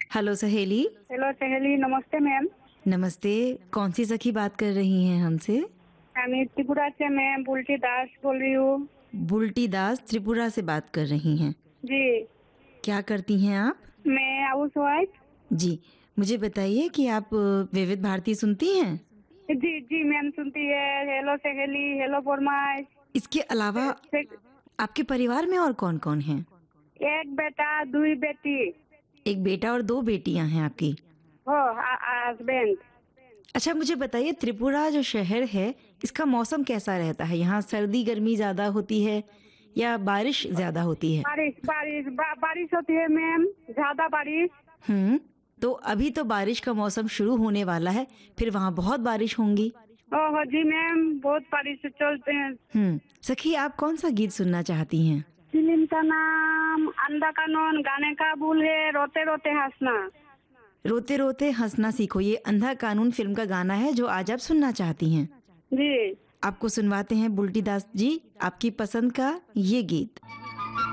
Hello सहेली। Hello सहेली, नमस्ते मैम। नमस्ते। कौन सी सखी बात कर रही हैं हमसे? मैं त्रिपुरा से मैं बुल्टी दास बोल रही हूँ। बुल्टी दास त्रिपुरा से बात कर रही हैं। जी, क्या करती हैं आप? मैं हाउस वाइफ। जी, मुझे बताइए कि आप विविध भारती सुनती हैं? जी जी मैम सुनती है। हेलो सहेली, हेलो फरमाइश। इसके अलावा आपके परिवार में और कौन-कौन हैं? एक बेटा दुई बेटी। एक बेटा और 2 बेटियां हैं आपकी। हो हस्बैंड। अच्छा, मुझे बताइए त्रिपुरा जो शहर है, इसका मौसम कैसा रहता है? यहाँ सर्दी-गर्मी ज़्यादा होती है या बारिश ज़्यादा होती है? बारिश होती है मैम, ज्यादा बारिश। तो अभी तो बारिश का मौसम शुरू होने वाला है, फिर वहाँ बहुत बारिश होंगी। ओह जी मैम, बहुत बारिश चलते हैं। सखी आप कौन-सा गीत सुनना चाहती हैं? फिल्म का नाम अंधा कानून, गाने का बोल है रोते रोते हंसना। रोते रोते हंसना सीखो, ये अंधा कानून फिल्म का गाना है जो आज आप सुनना चाहती हैं। जी। आपको सुनवाते हैं बुल्टी दास जी आपकी पसंद का ये गीत।